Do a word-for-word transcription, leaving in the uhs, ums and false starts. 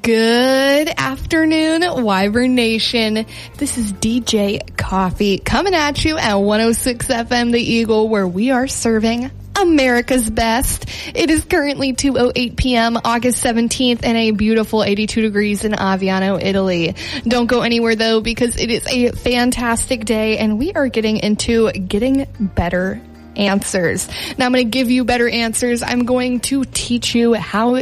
Good afternoon, Wyvern Nation. This is D J Coffee coming at you at one oh six F M The Eagle, where we are serving America's best. It is currently two oh eight p.m. August seventeenth and a beautiful eighty-two degrees in Aviano, Italy. Don't go anywhere though, because it is a fantastic day and we are getting into getting better answers. Now I'm going to give you better answers. I'm going to teach you how